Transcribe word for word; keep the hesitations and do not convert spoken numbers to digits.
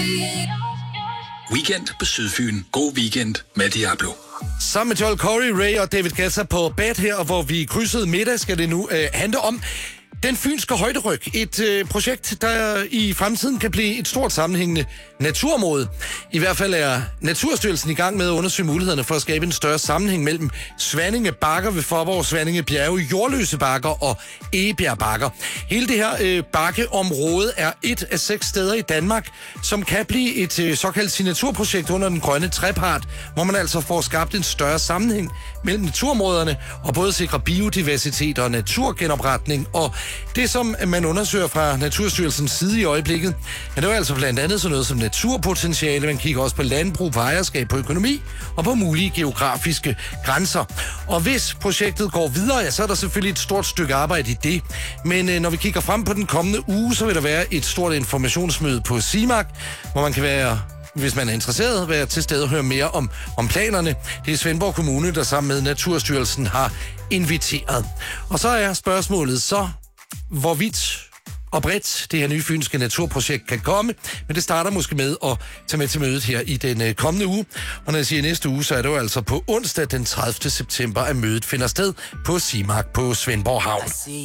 Weekend på Sydfyn. God weekend med Diablo. Sammen med Joel Corey, Ray og David Guetta på Bad her, hvor vi krydsede middag, skal det nu øh, handle om Den Fynske Højderyg. Et øh, projekt, der i fremtiden kan blive et stort sammenhængende naturområde. I hvert fald er Naturstyrelsen i gang med at undersøge mulighederne for at skabe en større sammenhæng mellem Svanninge Bakker ved Fåborg, Svanninge Bjerge, Jordløse Bakker og Egebjerg Bakker. Hele det her øh, bakkeområde er et af seks steder i Danmark, som kan blive et øh, såkaldt signaturprojekt under den grønne trepart, hvor man altså får skabt en større sammenhæng mellem naturområderne og både sikre biodiversitet og naturgenopretning. Og det, som man undersøger fra Naturstyrelsens side i øjeblikket, ja, det er altså blandt andet sådan noget som naturpotentiale. Man kigger også på landbrug, på ejerskab, på økonomi og på mulige geografiske grænser. Og hvis projektet går videre, ja, så er der selvfølgelig et stort stykke arbejde i det. Men øh, når vi kigger frem på den kommende uge, så vil der være et stort informationsmøde på Simak, hvor man kan være, hvis man er interesseret, være til stede og høre mere om, om planerne. Det er Svendborg Kommune, der sammen med Naturstyrelsen har inviteret. Og så er spørgsmålet så, hvorvidt og bredt det her nye fynske naturprojekt kan komme, men det starter måske med at tage med til mødet her i den kommende uge. Og når jeg siger næste uge, så er det jo altså på onsdag den tredivte september, at mødet finder sted på Simak på Svendborg Havn.